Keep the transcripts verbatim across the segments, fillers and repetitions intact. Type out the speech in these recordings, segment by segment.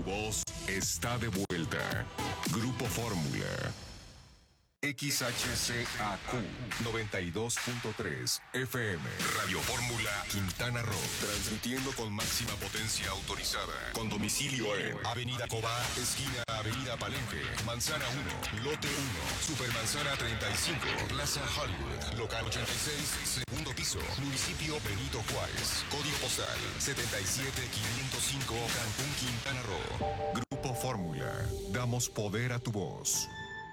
voz está de vuelta. Grupo Fórmula. X H C A Q noventa y dos punto tres F M. Radio Fórmula Quintana Roo. Transmitiendo con máxima potencia autorizada. Con domicilio en Avenida Cobá, esquina Avenida Palenque, Manzana uno, Lote uno, Supermanzana treinta y cinco, Plaza Hollywood, Local ochenta y seis, segundo piso, Municipio Benito Juárez. Código postal setenta y siete quinientos cinco, Cancún, Quintana Roo. Grupo Fórmula. Damos poder a tu voz.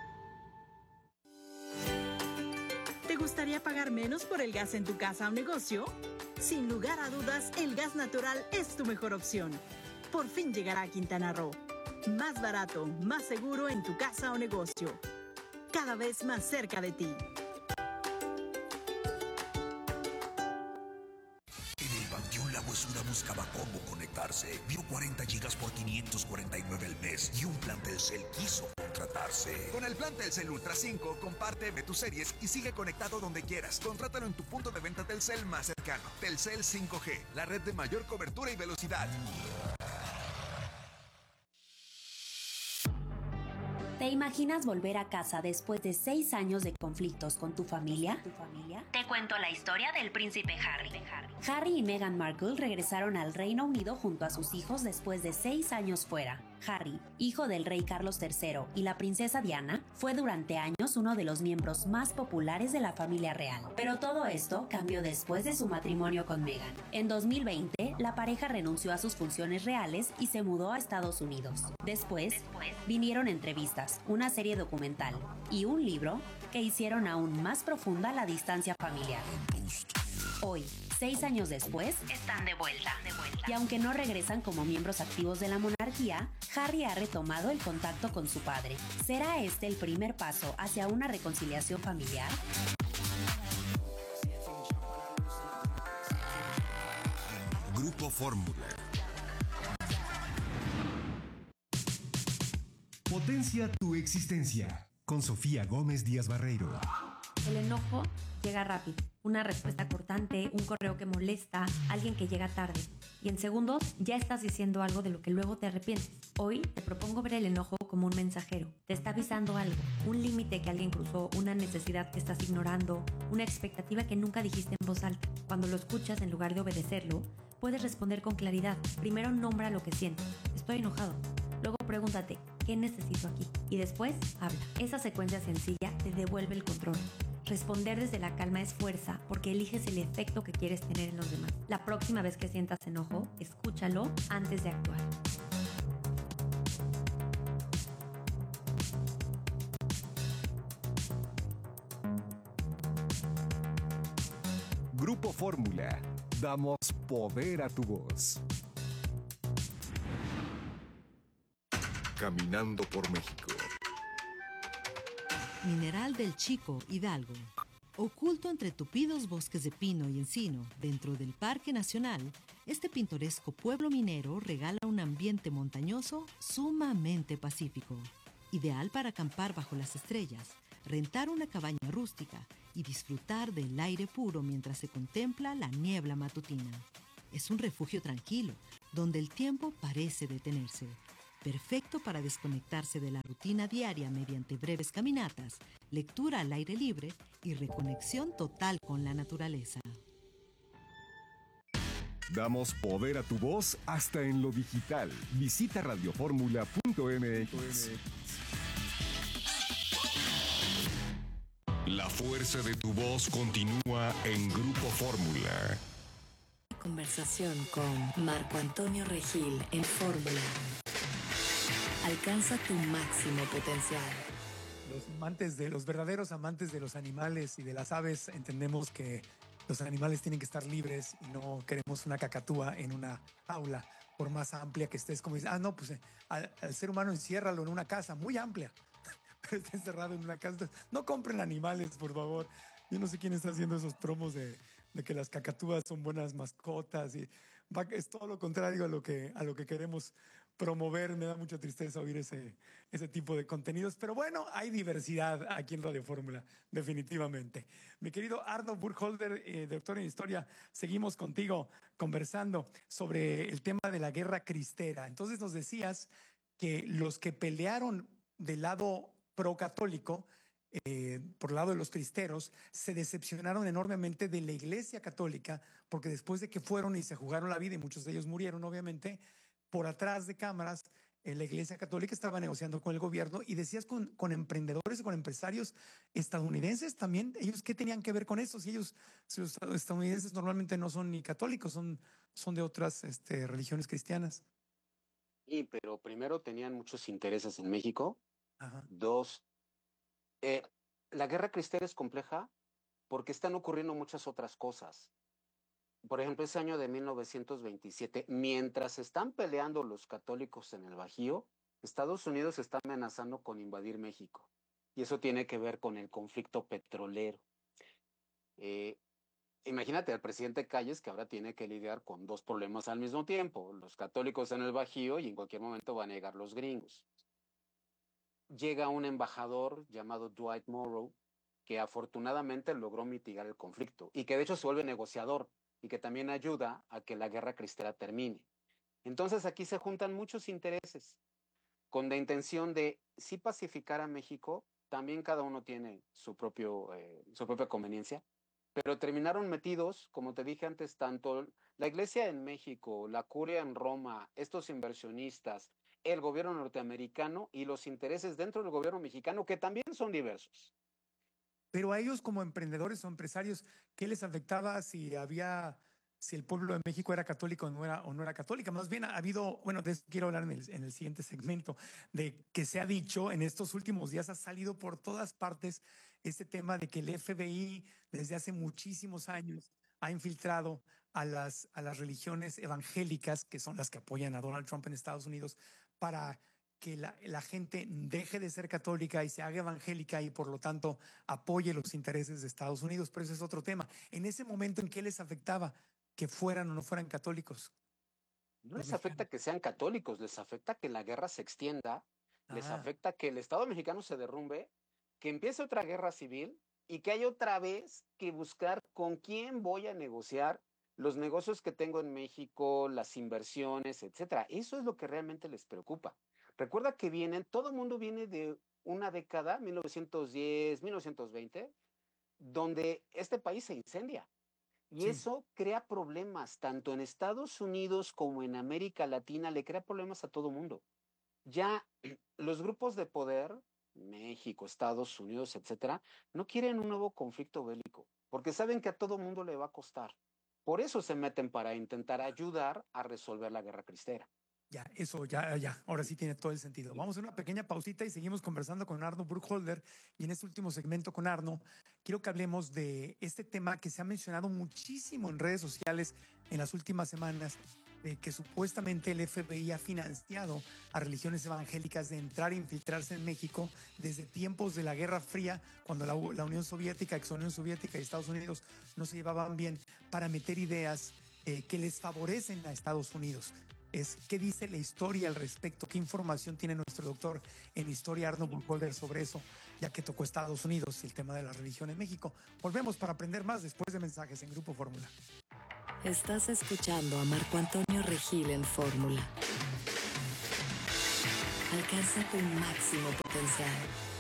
¿Te gustaría pagar menos por el gas en tu casa o negocio? Sin lugar a dudas, el gas natural es tu mejor opción. Por fin llegará a Quintana Roo. Más barato, más seguro en tu casa o negocio. Cada vez más cerca de ti. En el Panteón La Huesuda buscaba cómo conectarse. Vio cuarenta gigas por quinientos cuarenta y nueve al mes y un plan Telcel quiso contratarse. Con el plan Telcel Ultra cinco, comparte, ve tus series y sigue conectado donde quieras. Contrátalo en tu punto de venta Telcel más cercano. Telcel cinco G, la red de mayor cobertura y velocidad. ¿Te imaginas volver a casa después de seis años de conflictos con tu familia? ¿Tu familia? Te cuento la historia del príncipe Harry. Harry y Meghan Markle regresaron al Reino Unido junto a sus hijos después de seis años fuera. Harry, hijo del rey Carlos tercero y la princesa Diana, fue durante años uno de los miembros más populares de la familia real. Pero todo esto cambió después de su matrimonio con Meghan. En dos mil veinte, la pareja renunció a sus funciones reales y se mudó a Estados Unidos. Después, vinieron entrevistas, una serie documental y un libro que hicieron aún más profunda la distancia familiar. Hoy, seis años después, están de vuelta. Y aunque no regresan como miembros activos de la monarquía, Harry ha retomado el contacto con su padre. ¿Será este el primer paso hacia una reconciliación familiar? Grupo Fórmula. Potencia tu existencia. Con Sofía Gómez Díaz Barreiro. El enojo llega rápido. Una respuesta cortante, un correo que molesta, alguien que llega tarde. Y en segundos ya estás diciendo algo de lo que luego te arrepientes. Hoy te propongo ver el enojo como un mensajero. Te está avisando algo, un límite que alguien cruzó, una necesidad que estás ignorando, una expectativa que nunca dijiste en voz alta. Cuando lo escuchas, en lugar de obedecerlo, puedes responder con claridad. Primero nombra lo que sientes. Estoy enojado. Luego pregúntate, ¿qué necesito aquí? Y después, habla. Esa secuencia sencilla te devuelve el control. Responder desde la calma es fuerza porque eliges el efecto que quieres tener en los demás. La próxima vez que sientas enojo, escúchalo antes de actuar. Grupo Fórmula. Damos poder a tu voz. Caminando por México. Mineral del Chico, Hidalgo. Oculto entre tupidos bosques de pino y encino, dentro del Parque Nacional, este pintoresco pueblo minero regala un ambiente montañoso sumamente pacífico. Ideal para acampar bajo las estrellas, rentar una cabaña rústica y disfrutar del aire puro mientras se contempla la niebla matutina. Es un refugio tranquilo, donde el tiempo parece detenerse. Perfecto para desconectarse de la rutina diaria mediante breves caminatas, lectura al aire libre y reconexión total con la naturaleza. Damos poder a tu voz hasta en lo digital. Visita radioformula punto m x. La fuerza de tu voz continúa en Grupo Fórmula. Conversación con Marco Antonio Regil en Fórmula. Alcanza tu máximo potencial. Los amantes de los verdaderos amantes de los animales y de las aves entendemos que los animales tienen que estar libres y no queremos una cacatúa en una aula, por más amplia que estés. Como dices, ah, no, pues eh, al, al ser humano enciérralo en una casa muy amplia, pero está encerrado en una casa. Entonces, no compren animales, por favor. Yo no sé quién está haciendo esos promos de, de que las cacatúas son buenas mascotas y va, es todo lo contrario a lo que, a lo que queremos promover. Me da mucha tristeza oír ese, ese tipo de contenidos. Pero bueno, hay diversidad aquí en Radio Fórmula, definitivamente. Mi querido Arno Burkholder, eh, doctor en Historia, seguimos contigo conversando sobre el tema de la guerra cristera. Entonces nos decías que los que pelearon del lado pro-católico, eh, por el lado de los cristeros, se decepcionaron enormemente de la Iglesia Católica, porque después de que fueron y se jugaron la vida, y muchos de ellos murieron, obviamente, por atrás de cámaras, eh, la Iglesia Católica estaba negociando con el gobierno, y decías con, con emprendedores y con empresarios estadounidenses también. ¿Ellos qué tenían que ver con eso? Si ellos, si los estadounidenses normalmente no son ni católicos, son, son de otras este, religiones cristianas. Sí, pero primero tenían muchos intereses en México. Ajá. Dos, eh, la guerra cristera es compleja porque están ocurriendo muchas otras cosas. Por ejemplo, ese año de mil novecientos veintisiete, mientras están peleando los católicos en el Bajío, Estados Unidos está amenazando con invadir México. Y eso tiene que ver con el conflicto petrolero. Eh, imagínate al presidente Calles, que ahora tiene que lidiar con dos problemas al mismo tiempo: los católicos en el Bajío, y en cualquier momento van a llegar los gringos. Llega un embajador llamado Dwight Morrow, que afortunadamente logró mitigar el conflicto y que de hecho se vuelve negociador y que también ayuda a que la guerra cristera termine. Entonces aquí se juntan muchos intereses con la intención de sí pacificar a México. También cada uno tiene su, propio, eh, su propia conveniencia, pero terminaron metidos, como te dije antes, tanto la Iglesia en México, la Curia en Roma, estos inversionistas, el gobierno norteamericano y los intereses dentro del gobierno mexicano, que también son diversos. Pero a ellos como emprendedores o empresarios, ¿qué les afectaba si había, si el pueblo de México era católico o no era, o no era católica? Más bien ha habido, bueno, de eso quiero hablar en el, en el siguiente segmento, de que se ha dicho en estos últimos días, ha salido por todas partes este tema de que el F B I desde hace muchísimos años ha infiltrado a las, a las religiones evangélicas, que son las que apoyan a Donald Trump en Estados Unidos, para que la, la gente deje de ser católica y se haga evangélica y por lo tanto apoye los intereses de Estados Unidos. Pero ese es otro tema. En ese momento, ¿en qué les afectaba que fueran o no fueran católicos? No les afecta que sean católicos, les afecta que la guerra se extienda, ah. les afecta que el Estado mexicano se derrumbe, que empiece otra guerra civil y que haya otra vez que buscar con quién voy a negociar los negocios que tengo en México, las inversiones, etcétera. Eso es lo que realmente les preocupa. Recuerda que vienen, todo el mundo viene de una década, mil novecientos diez, mil novecientos veinte, donde este país se incendia. Y sí. Eso crea problemas, tanto en Estados Unidos como en América Latina, le crea problemas a todo el mundo. Ya los grupos de poder, México, Estados Unidos, etcétera, no quieren un nuevo conflicto bélico, porque saben que a todo el mundo le va a costar. Por eso se meten para intentar ayudar a resolver la guerra cristera. Ya, eso, ya, ya, ahora sí tiene todo el sentido. Vamos a una pequeña pausita y seguimos conversando con Arno Burkholder. Y en este último segmento con Arno, quiero que hablemos de este tema que se ha mencionado muchísimo en redes sociales en las últimas semanas, de que supuestamente el F B I ha financiado a religiones evangélicas de entrar e infiltrarse en México desde tiempos de la Guerra Fría, cuando la, la Unión Soviética, ex Unión Soviética y Estados Unidos no se llevaban bien, para meter ideas eh, que les favorecen a Estados Unidos. Es qué dice la historia al respecto, qué información tiene nuestro doctor en historia Arno Burkholder sobre eso, ya que tocó Estados Unidos y el tema de la religión en México. Volvemos para aprender más después de mensajes en Grupo Fórmula. Estás escuchando a Marco Antonio Regil en Fórmula. Alcanza tu máximo potencial.